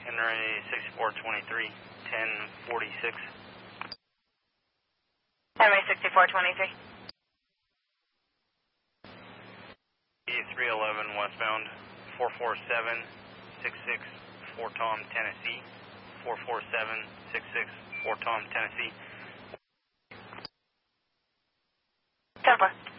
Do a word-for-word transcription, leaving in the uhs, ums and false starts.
Henry sixty-four twenty-three, ten forty-six. Henry sixty-four twenty-three. E three eleven westbound, four four seven six six, Fort Tom, Tennessee. four four seven six six, Fort Tom, Tennessee. Templar.